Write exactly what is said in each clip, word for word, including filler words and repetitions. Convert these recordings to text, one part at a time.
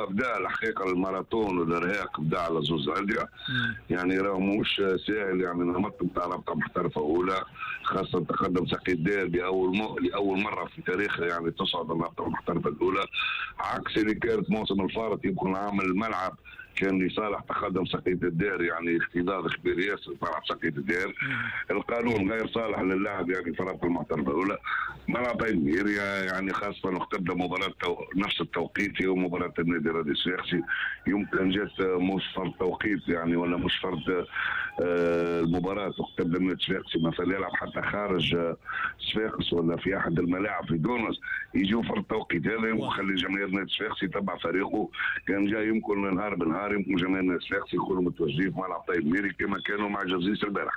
بدا الحقيقه الماراثون والارهاق بدا على زوز انديه، يعني راه مش سهل، يعني نمط نتاع رابطه محترفه اولى خاصه تقدم ساقي الدير لاول م... لاول مره في تاريخها يعني تصعد الرابطه المحترفه الاولى، عكس اللي كانت موسم الفارط يمكن عامل الملعب كان لصالح تقدم سقية الدير، يعني اكتظاظ كبير ياسر طلع سقية الدير. القانون غير صالح للاعب يعني في رابطة المحترفة الأولى. ملعب كبير يعني خاصة وقت تبدا مباراة تو... نفس التوقيت هي مباراة النادي الرياضي الصفاقسي، يمكن جات مش فرض توقيت يعني ولا مش فرض آه المباراة وقت تبدا النادي الصفاقسي مثلا يلعب حتى خارج آه صفاقس ولا في أحد الملاعب في تونس يجوا فرض توقيت، هذا يخلي جماهير النادي الصفاقسي يتبع فريقه. كان جاي يمكن نهار بنهار يمكن جماهير النادي الصفاقسي يكونوا متوجهين في ملعب طيب ميري كما كانوا مع جزيرة البارح.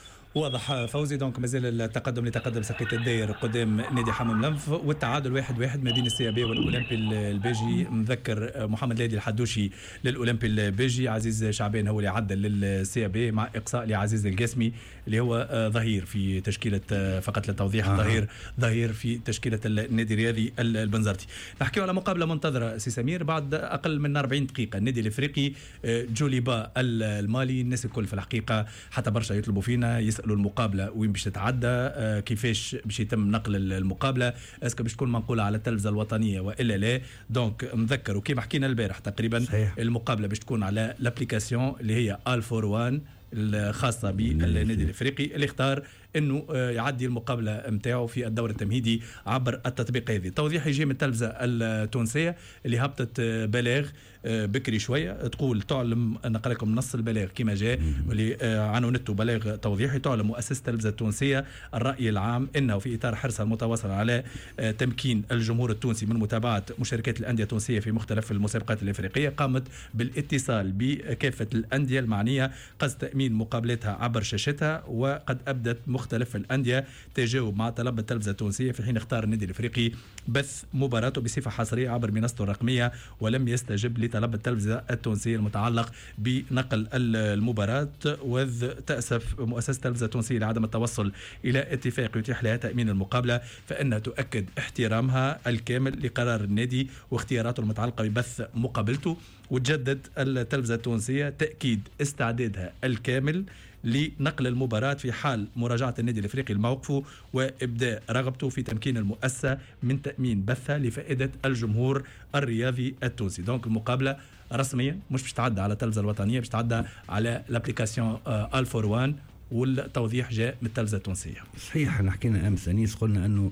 واضح فوزي. دونك مازال التقدم لتقدم سقية الدير قدام نادي حمام لنف، والتعادل واحد واحد ما بين السي بي والاولمبي البيجي. مذكر محمد لادي الحدوشي للاولمبي البيجي، عزيز شعبان هو اللي عدل للسي بي مع اقصاء لعزيز القاسمي اللي هو ظهير في تشكيله، فقط للتوضيح آه. ظهير ظهير في تشكيله النادي الرياضي البنزرتي. نحكيو على مقابله منتظره سي سمير بعد اقل من أربعين دقيقه. النادي الافريقي جوليبا المالي، الناس الكل في الحقيقه حتى برشا يطلبوا فينا يسألوا المقابله وين باش تتعدى، كيفاش باش يتم نقل المقابله، اسكو باش تكون منقوله على التلفزه الوطنيه والا لا. دونك مذكر وكيما حكينا البارح تقريبا صحيح. المقابله باش تكون على الابليكاسيون اللي هي آل فور وان الخاصه بالنادي الافريقي اللي اختار انه يعدي المقابله نتاعو في الدور التمهيدي عبر التطبيق هذه. توضيح يجي من التلفزه التونسيه اللي هبطت بلاغ بكري شويه تقول تعلم، نقرا لكم نص البلاغ كما جاء واللي عنونته بلاغ توضيحي. تعلم مؤسسه التلفزه التونسيه الراي العام انه في اطار حرصها المتواصل على تمكين الجمهور التونسي من متابعه مشاركات الانديه التونسيه في مختلف المسابقات الافريقيه، قامت بالاتصال بكافه الانديه المعنيه قصد تامين مقابلتها عبر شاشتها، وقد ابدت مختلف الأندية تجاوب مع طلب التلفزة التونسية في حين اختار النادي الافريقي بث مباراته بصفة حصرية عبر منصته الرقمية، ولم يستجب لطلب التلفزة التونسية المتعلق بنقل المباراة. وذ تأسف مؤسسة التلفزة التونسية لعدم التوصل إلى اتفاق يتيح لها تأمين المقابلة، فإنها تؤكد احترامها الكامل لقرار النادي واختياراته المتعلقة ببث مقابلته، وتجدد التلفزة التونسية تأكيد استعدادها الكامل لنقل المباراة في حال مراجعة النادي الافريقي الموقف وابداء رغبته في تمكين المؤسسة من تأمين بثها لفائدة الجمهور الرياضي التونسي. دونك المقابلة رسميا مش باش تعدى على التلفزة الوطنية، باش تعدى على الابليكاسيون آل فور وان، والتوضيح جاء من التلفزة التونسية. صحيح، احنا حكينا امس انيس قلنا انه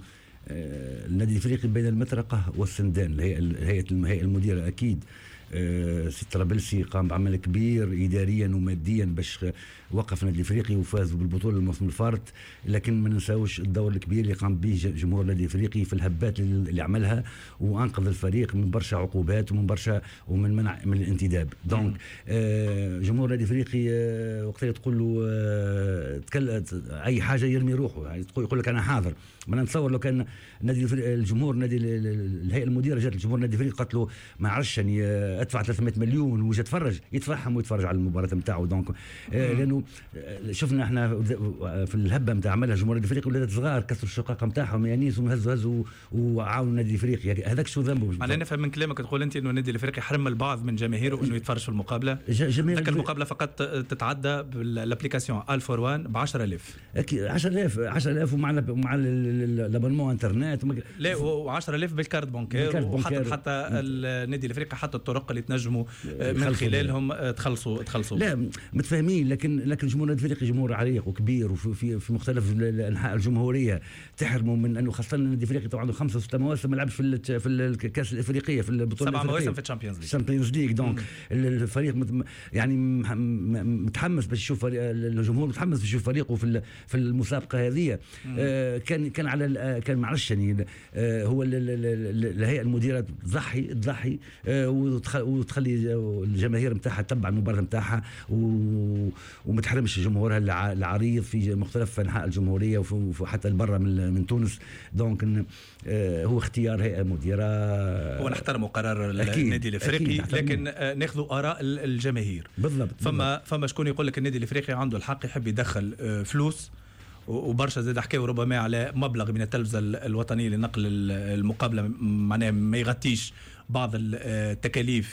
النادي الافريقي بين المطرقة والسندان، الهيئة الهيئة المديرة اكيد سي طرابلسي قام بعمل كبير اداريا وماديا باش وقف النادي الافريقي وفاز بالبطوله الموسم الفارط، لكن ما ننساوش الدور الكبير اللي قام به جمهور النادي الافريقي في الهبات اللي عملها وانقذ الفريق من برشا عقوبات ومن برشا ومن منع من الانتداب. دونك آه جمهور النادي الافريقي آه وقت تقول له آه تكلم اي حاجه يرمي روحه، يعني يقول لك انا حاضر. ما نتصور لو كان النادي الجمهور النادي الهيئه المديره جات الجمهور النادي الافريقي قالت له ما عرفش يعني ادفع ثلاثمائة مليون وجا تفرج يتفهم ويتفرج على المباراه نتاعو. دونك آه لانه شفنا احنا في الهبه نتاع عملها جمهور النادي الافريقي ولادات صغار كسروا الشقاقه نتاعهم يانيس وهزوا هزوا وعاونوا النادي الافريقي، يعني هذاك شو ذنبه؟ معناها نفهم من كلامك تقول انت انه النادي الافريقي حرم البعض من جماهيره انه يتفرج في المقابله. ذاك المقابله فقط تتعدى بالابليكاسيون آل فور وان ب عشرة آلاف اكيد عشرة آلاف عشرة آلاف ومع مع الابونمون انترنت ومع... لا و10 آلاف بالكارت بانكير، وحتى حتى النادي الافريقي حتى الطرق اللي تنجموا من خلالهم تخلصوا تخلصوا لا متفاهمين. لكن لكن جمهور النادي الافريقي جمهور عريق وكبير وفي في مختلف انحاء الجمهوريه، تحرموا من انه خاصه النادي الافريقي طبعا عنده خمسه وست مواسم ما لعبش في في الكاس الافريقيه في البطوله سبع مواسم في الشامبيونز ليج الشامبيونز ليج. دونك الفريق يعني متحمس باش يشوف الجمهور متحمس باش يشوف فريقه في في المسابقه هذه. آه كان كان على كان معلش يعني آه هو الهيئه المديره تضحي تضحي آه وتخلي الجماهير نتاعها تتبع المباراه نتاعها وما تحرمش جمهورها العريض في مختلف انحاء الجمهوريه وحتى برا من من تونس. دونك آه هو اختيار هيئه مديره، هو نحترم قرار النادي الافريقي، لكن آه ناخذوا اراء الجماهير بالضبط. فما فما شكون يقول لك النادي الافريقي عنده الحق يحب يدخل آه فلوس وبرشا زاد حكاوا ربما على مبلغ من التلفزة الوطنية لنقل المقابلة، معناه ما يغطيش بعض التكاليف